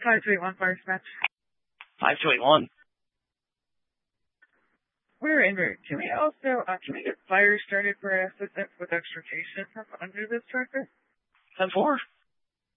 521 fire dispatch. 521. We're in route. Can we also, can we get fire started for assistance with extrication from under this tractor? 10-4.